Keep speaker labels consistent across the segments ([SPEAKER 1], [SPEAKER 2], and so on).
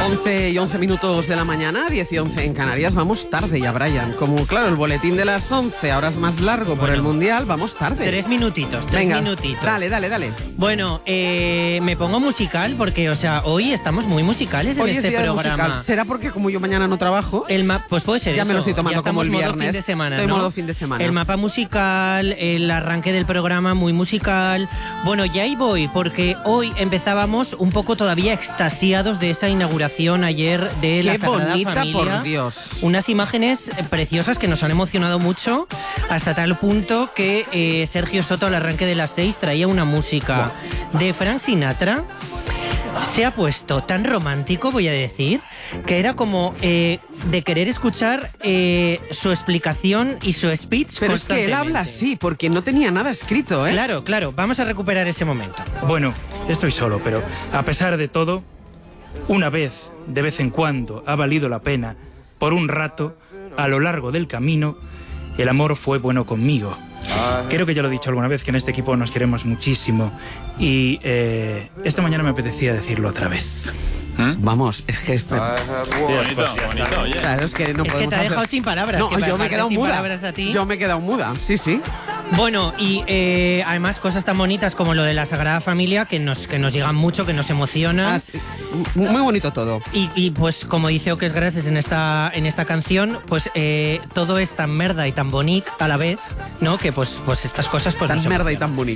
[SPEAKER 1] 11 y 11 minutos de la mañana, 10 y 11 en Canarias. Vamos tarde ya, Brian. Como, claro, el boletín de las 11 ahora es más largo por el Mundial, vamos tarde.
[SPEAKER 2] 3 minutitos,
[SPEAKER 1] Venga,
[SPEAKER 2] minutitos.
[SPEAKER 1] Dale.
[SPEAKER 2] Bueno, me pongo musical porque, o sea, hoy estamos muy musicales en este programa.
[SPEAKER 1] Musical. ¿Será porque como yo mañana no trabajo?
[SPEAKER 2] Pues puede ser
[SPEAKER 1] ya
[SPEAKER 2] eso.
[SPEAKER 1] me lo estoy tomando como el viernes.
[SPEAKER 2] Fin de semana,
[SPEAKER 1] estoy
[SPEAKER 2] ¿no?
[SPEAKER 1] modo fin de semana.
[SPEAKER 2] El mapa musical, el arranque del programa muy musical. Bueno, ya ahí voy, porque hoy empezábamos un poco todavía extasiados de esa inauguración ayer de la Sagrada
[SPEAKER 1] Familia.
[SPEAKER 2] Qué bonita,
[SPEAKER 1] por Dios.
[SPEAKER 2] Unas imágenes preciosas que nos han emocionado mucho, hasta tal punto que Sergio Soto al arranque de las 6 traía una música de Frank Sinatra. Se ha puesto tan romántico, voy a decir, que era como de querer escuchar su explicación y su speech.
[SPEAKER 1] Pero es que él habla así, porque no tenía nada escrito, ¿eh?
[SPEAKER 2] Claro, vamos a recuperar ese momento.
[SPEAKER 3] Bueno, estoy solo, pero a pesar de todo, una vez, de vez en cuando, ha valido la pena, por un rato, a lo largo del camino, el amor fue bueno conmigo. Creo que ya lo he dicho alguna vez, que en este equipo nos queremos muchísimo y esta mañana me apetecía decirlo otra vez.
[SPEAKER 1] Vamos, es que...
[SPEAKER 4] Bonito, oye.
[SPEAKER 1] Claro, es que no podemos
[SPEAKER 2] te ha dejado sin palabras.
[SPEAKER 1] No, yo me he quedado muda.
[SPEAKER 2] A ti.
[SPEAKER 1] Yo me he quedado muda, sí.
[SPEAKER 2] Bueno, y además cosas tan bonitas como lo de la Sagrada Familia que nos llegan mucho, que nos emocionan.
[SPEAKER 1] Sí. Muy bonito todo.
[SPEAKER 2] Y pues como dice Oques Grases en esta canción, pues todo es tan merda y tan bonic a la vez, ¿no? Que pues estas cosas pues
[SPEAKER 1] tan
[SPEAKER 2] nos
[SPEAKER 1] merda
[SPEAKER 2] emocionan.
[SPEAKER 1] y tan bonic.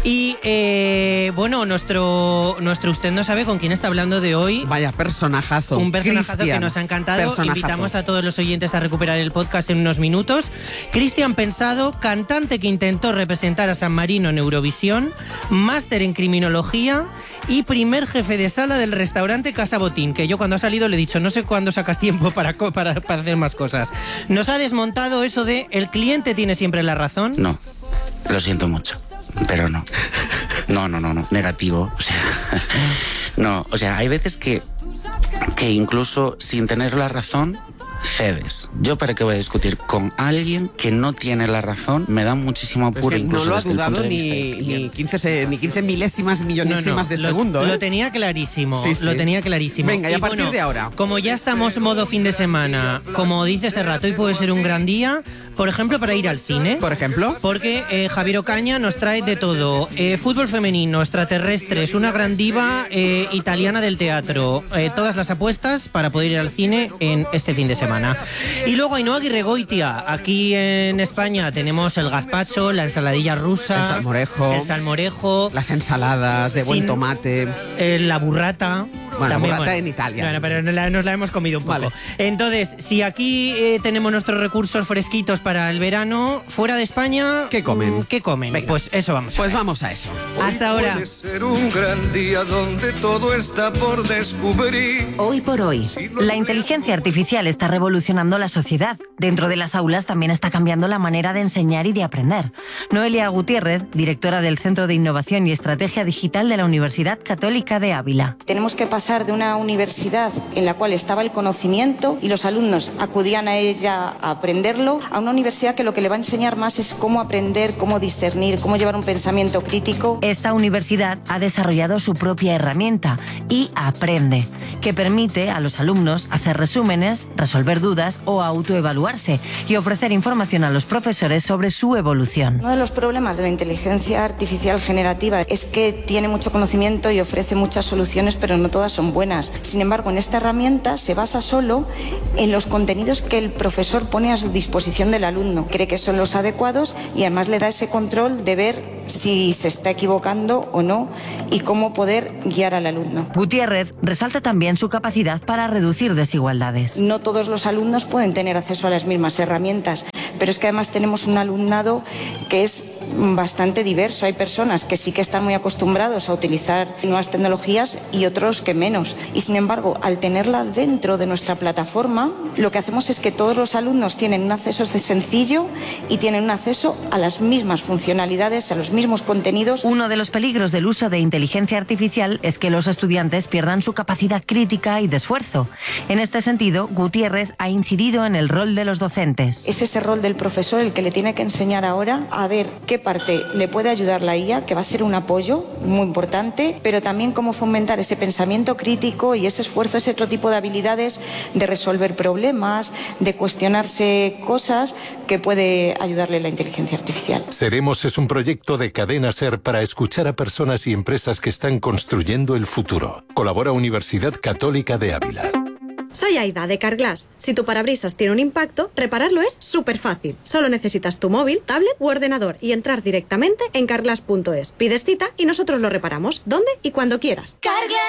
[SPEAKER 2] Y bueno, nuestro usted no sabe con quién está hablando de hoy.
[SPEAKER 1] Vaya personajazo.
[SPEAKER 2] Un personajazo
[SPEAKER 1] Cristian,
[SPEAKER 2] que nos ha encantado. Invitamos a todos los oyentes a recuperar el podcast en unos minutos. Cristian Pensado, cantante que intentó representar a San Marino en Eurovisión, máster en criminología y primer jefe de sala del restaurante Casa Botín, que yo cuando ha salido le he dicho, no sé cuándo sacas tiempo para hacer más cosas. Nos ha desmontado eso de el cliente tiene siempre la razón.
[SPEAKER 5] No, lo siento mucho, pero no. No, negativo. O sea, hay veces que incluso sin tener la razón cedes. Yo para qué voy a discutir con alguien que no tiene la razón, me da muchísimo apuro.
[SPEAKER 1] Es que
[SPEAKER 5] incluso
[SPEAKER 1] no lo ha
[SPEAKER 5] desde el punto
[SPEAKER 1] dudado
[SPEAKER 5] de vista
[SPEAKER 1] ni 15 milésimas millonésimas de segundo.
[SPEAKER 2] Lo tenía clarísimo,
[SPEAKER 1] Sí.
[SPEAKER 2] lo tenía clarísimo.
[SPEAKER 1] Venga, y a partir de ahora.
[SPEAKER 2] Como ya estamos modo fin de semana, como dice Serrat, hoy puede ser un gran día, por ejemplo, para ir al cine.
[SPEAKER 1] Por ejemplo.
[SPEAKER 2] Porque Javier Ocaña nos trae de todo. Fútbol femenino, extraterrestres, una gran diva italiana del teatro. Todas las apuestas para poder ir al cine en este fin de semana. Y luego Ainhoa Aguirregoitia. Aquí en España tenemos el gazpacho, la ensaladilla rusa.
[SPEAKER 1] El salmorejo. Las ensaladas de buen tomate.
[SPEAKER 2] La burrata.
[SPEAKER 1] Bueno,
[SPEAKER 2] también,
[SPEAKER 1] la burrata en Italia.
[SPEAKER 2] Bueno, pero nos la hemos comido un poco.
[SPEAKER 1] Vale.
[SPEAKER 2] Entonces, si aquí tenemos nuestros recursos fresquitos para el verano, fuera de España...
[SPEAKER 1] ¿Qué comen?
[SPEAKER 2] Venga. Pues eso vamos a ver.
[SPEAKER 1] Vamos a eso.
[SPEAKER 2] Hasta ahora.
[SPEAKER 6] Puede ser un gran día donde todo está por descubrir.
[SPEAKER 7] Hoy por hoy, la inteligencia artificial está revolucionando la sociedad. Dentro de las aulas también está cambiando la manera de enseñar y de aprender. Noelia Gutiérrez, directora del Centro de Innovación y Estrategia Digital de la Universidad Católica de Ávila.
[SPEAKER 8] Tenemos que pasar de una universidad en la cual estaba el conocimiento y los alumnos acudían a ella a aprenderlo, a una universidad que lo que le va a enseñar más es cómo aprender, cómo discernir, cómo llevar un pensamiento crítico.
[SPEAKER 7] Esta universidad ha desarrollado su propia herramienta, iAprende, que permite a los alumnos hacer resúmenes, resolver dudas o autoevaluarse y ofrecer información a los profesores sobre su evolución.
[SPEAKER 8] Uno de los problemas de la inteligencia artificial generativa es que tiene mucho conocimiento y ofrece muchas soluciones, pero no todas son buenas. Sin embargo, en esta herramienta se basa solo en los contenidos que el profesor pone a su disposición del alumno. Cree que son los adecuados y además le da ese control de ver si se está equivocando o no y cómo poder guiar al alumno.
[SPEAKER 7] Gutiérrez resalta también su capacidad para reducir desigualdades.
[SPEAKER 8] No todos los alumnos pueden tener acceso a las mismas herramientas, pero es que además tenemos un alumnado que es bastante diverso. Hay personas que sí que están muy acostumbrados a utilizar nuevas tecnologías y otros que menos. Y sin embargo, al tenerla dentro de nuestra plataforma, lo que hacemos es que todos los alumnos tienen un acceso sencillo y tienen un acceso a las mismas funcionalidades, a los mismos contenidos.
[SPEAKER 7] Uno de los peligros del uso de inteligencia artificial es que los estudiantes pierdan su capacidad crítica y de esfuerzo. En este sentido, Gutiérrez ha incidido en el rol de los docentes.
[SPEAKER 8] Es ese rol del profesor el que le tiene que enseñar ahora a ver qué parte le puede ayudar la IA, que va a ser un apoyo muy importante, pero también cómo fomentar ese pensamiento crítico y ese esfuerzo, ese otro tipo de habilidades de resolver problemas, de cuestionarse cosas que puede ayudarle la inteligencia artificial.
[SPEAKER 9] Seremos es un proyecto de Cadena SER para escuchar a personas y empresas que están construyendo el futuro. Colabora Universidad Católica de Ávila.
[SPEAKER 10] Soy Aida, de Carglass. Si tu parabrisas tiene un impacto, repararlo es súper fácil. Solo necesitas tu móvil, tablet u ordenador y entrar directamente en carglass.es. Pides cita y nosotros lo reparamos, donde y cuando quieras. Carglass.